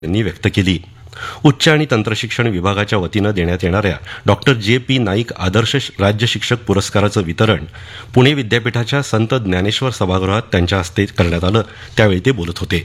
यांनी व्यक्त केली. उच्च आणि तंत्रशिक्षण विभागाच्या वतीनं देण्यात येणाऱ्या डॉक्टर जे.पी. नाईक आदर्श राज्य शिक्षक पुरस्काराचं वितरण पुणे विद्यापीठाच्या संत ज्ञानेश्वर सभागृहात त्यांच्या हस्ते करण्यात आलं. त्यावेळी ते बोलत होते.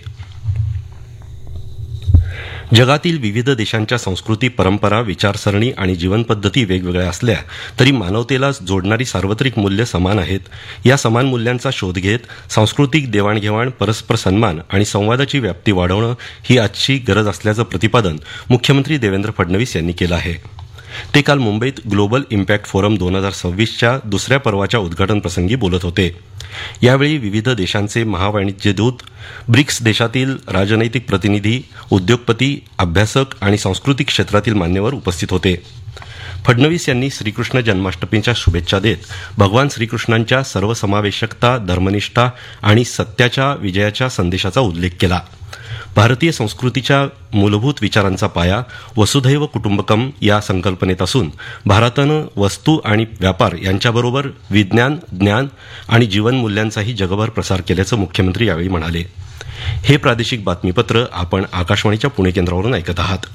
जगातील विविध देशांच्या संस्कृती, परंपरा, विचारसरणी आणि जीवनपद्धती वेगवेगळ्या असल्या तरी मानवतेला जोडणारी सार्वत्रिक मूल्य समान आहेत. या समान मूल्यांचा शोध घेत सांस्कृतिक देवाणघेवाण, परस्पर सन्मान आणि संवादाची व्याप्ती वाढवणं ही आजची गरज असल्याचं प्रतिपादन मुख्यमंत्री देवेंद्र फडणवीस यांनी केलं आहे. ते काल मुंबईत ग्लोबल इम्पॅक्ट फोरम 2026च्या दुसऱ्या पर्वाच्या उद्घाटनप्रसंगी बोलत होते. यावेळी विविध देशांचे महावाणिज्य दूत, ब्रिक्स देशातील राजनैतिक प्रतिनिधी, उद्योगपती, अभ्यासक आणि सांस्कृतिक क्षेत्रातील मान्यवर उपस्थित होते. फडणवीस यांनी श्रीकृष्ण जन्माष्टमीच्या शुभेच्छा देत भगवान श्रीकृष्णांच्या सर्वसमावेशकता, धर्मनिष्ठा आणि सत्याच्या विजयाच्या संदेशाचा उल्लेख केला. भारतीय संस्कृतीच्या मूलभूत विचारांचा पाया वसुधैव कुटुंबकम या संकल्पनेत असून भारतानं वस्तू आणि व्यापार यांच्याबरोबर विज्ञान, ज्ञान आणि जीवनमूल्यांचाही जगभर प्रसार केल्याचं मुख्यमंत्री यावेळी म्हणाले. हे प्रादेशिक बातमीपत्र आपण आकाशवाणीच्या पुणे केंद्रावरून ऐकत आहात.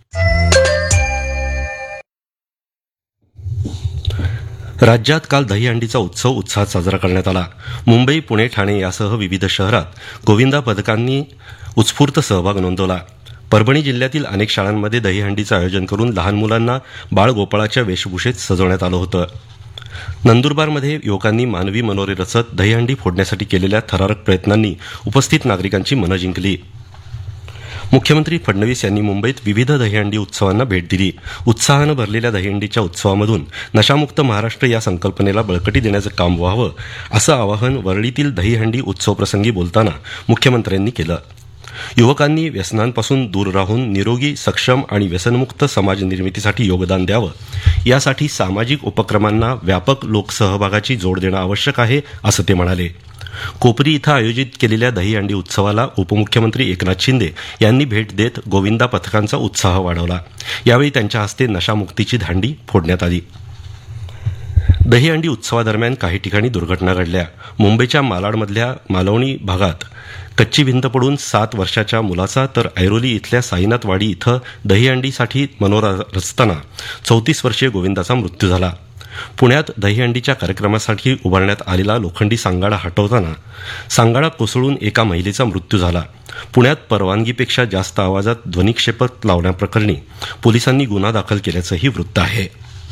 राज्यात काल दहीहंडीचा उत्सव उत्साहात साजरा करण्यात आला. मुंबई, पुणे, ठाणे यासह विविध शहरात गोविंदा पथकांनी उत्स्फूर्त सहभाग नोंदवला. परभणी जिल्ह्यातील अनेक शाळांमध्ये दहीहंडीचं आयोजन करून लहान मुलांना बाळगोपाळाच्या वेशभूषेत सजवण्यात आलं होतं. नंदुरबारमध्ये युवकांनी मानवी मनोरे रचत दहीहंडी फोडण्यासाठी केलेल्या थरारक प्रयत्नांनी उपस्थित नागरिकांची मनं जिंकली. मुख्यमंत्री फडणवीस यांनी मुंबईत विविध दहीहंडी उत्सवांना भेट दिली. उत्साहानं भरलेल्या दहीहंडीच्या उत्सवामधून नशामुक्त महाराष्ट्र या संकल्पनेला बळकटी देण्याचं काम व्हावं असं आवाहन वरळीतील दहीहंडी उत्सवप्रसंगी बोलताना मुख्यमंत्र्यांनी केलं. युवकांनी व्यसनांपासून दूर राहून निरोगी, सक्षम आणि व्यसनमुक्त समाज निर्मितीसाठी योगदान द्यावं. यासाठी सामाजिक उपक्रमांना व्यापक लोकसहभागाची जोड देणं आवश्यक आहे असं ते म्हणाले. कोपरी इथं आयोजित केलेल्या दहीहंडी उत्सवाला उपमुख्यमंत्री एकनाथ शिंदे यांनी भेट देत गोविंदा पथकांचा उत्साह वाढवला. यावेळी त्यांच्या हस्ते नशामुक्तीची दांडी फोडण्यात आली. दहीहंडी उत्सवादरम्यान काही ठिकाणी दुर्घटना घडल्या. मुंबईच्या मालाडमधल्या मालवणी भागात कच्ची भिंत पडून 7 वर्षाच्या मुलाचा तर ऐरोली इथल्या साईनाथवाडी इथं दहीहंडीसाठी मनोरा रचताना 34 वर्षीय गोविंदाचा मृत्यू झाला. पुण्यात दहीहंडीच्या कार्यक्रमासाठी उभारण्यात आलेला लोखंडी सांगाडा हटवताना सांगाडा कोसळून एका महिलेचा मृत्यू झाला. पुण्यात परवानगीपेक्षा जास्त आवाजात ध्वनिक्षेपक लावण्याप्रकरणी पोलिसांनी गुन्हा दाखल केल्याचंही वृत्त आहे.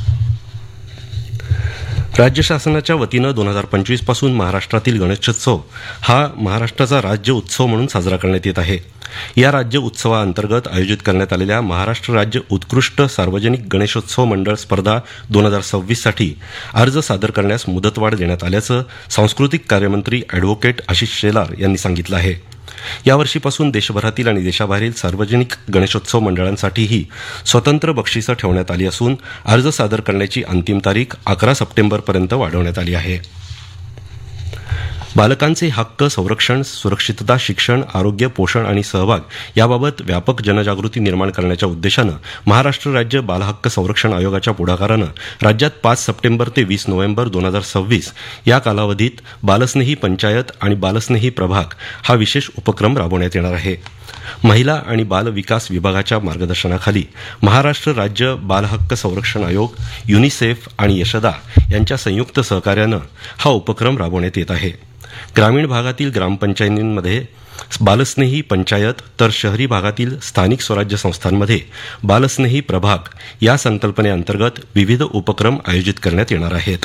राज्य शासनाच्या वतीनं 2025 पासून महाराष्ट्रातील गणेशोत्सव हा महाराष्ट्राचा राज्य उत्सव म्हणून साजरा करण्यात येत आहे. या राज्य उत्सवाअंतर्गत आयोजित करण्यात आलेल्या महाराष्ट्र राज्य उत्कृष्ट सार्वजनिक गणेशोत्सव मंडळ स्पर्धा 2026 साठी अर्ज सादर करण्यास मुदतवाढ देण्यात आल्याचं सांस्कृतिक कार्यमंत्री अॅडव्होकेट आशिष शेलार यांनी सांगितलं आहे. यावर्षीपासून देशभरातील आणि देशाबाहेरील सार्वजनिक गणेशोत्सव मंडळांसाठीही स्वतंत्र बक्षिसं ठेवण्यात आली असून अर्ज सादर करण्याची अंतिम तारीख 11 सप्टेंबरपर्यंत वाढवण्यात आली आहे. बालकांचे हक्क, संरक्षण, सुरक्षितता, शिक्षण, आरोग्य, पोषण आणि सहभाग याबाबत व्यापक जनजागृती निर्माण करण्याच्या उद्देशानं महाराष्ट्र राज्य बालहक्क संरक्षण आयोगाच्या पुढाकारानं राज्यात 5 सप्टेंबर ते 20 नोव्हेंबर 2026 या कालावधीत बालस्नेही पंचायत आणि बालस्नेही प्रभाग हा विशेष उपक्रम राबवण्यात येणार आहे. महिला आणि बाल विकास विभागाच्या मार्गदर्शनाखाली महाराष्ट्र राज्य बालहक्क संरक्षण आयोग, युनिसेफ आणि यशदा यांच्या संयुक्त सहकार्यानं हा उपक्रम राबवण्यात येत आहे. ग्रामीण भागातील ग्रामपंचायतींमध्ये बालस्नेही पंचायत तर शहरी भागातील स्थानिक स्वराज्य संस्थांमध्ये बालस्नेही प्रभाग या संकल्पनेअंतर्गत विविध उपक्रम आयोजित करण्यात येणार आहेत.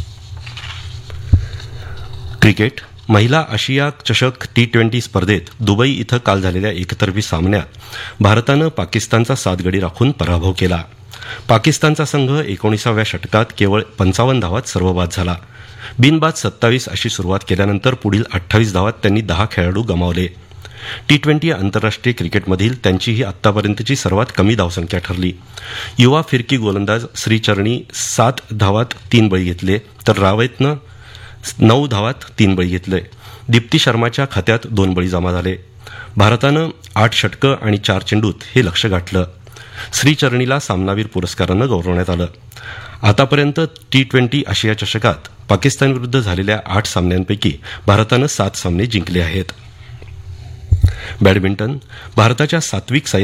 क्रिकेट महिला आशिया चषक T20 स्पर्धेत दुबई इथं काल झालेल्या एकतर्फी सामन्यात भारतानं पाकिस्तानचा 7 गडी राखून पराभव केला. पाकिस्तानचा संघ 19व्या षटकात केवळ 55 धावात सर्वबाद झाला. बिनबाद 27 अशी सुरुवात केल्यानंतर पुढील 28 धावात त्यांनी 10 खेळाडू गमावले. T20 आंतरराष्ट्रीय क्रिकेटमधील त्यांची ही आत्तापर्यंतची सर्वात कमी धावसंख्या ठरली. युवा फिरकी गोलंदाज श्रीचरणी 7 धावात 3 बळी घेतले तर रावेतनं 9 धावात 3 बळी घेतले. दीप्ती शर्माच्या खात्यात 2 बळी जमा झाले. भारतानं 8 षटकं आणि 4 चेंडूत हे लक्ष्य गाठलं. श्रीचरणीला सामनावीर पुरस्कारानं गौरवण्यात आलं. आतापर्यंत T20 आशिया चषकात पाकिस्तानविरुद्ध झालेल्या 8 सामन्यांपैकी भारतानं 7 सामने जिंकले आहेत. बॅडमिंटन भारताच्या सात्विक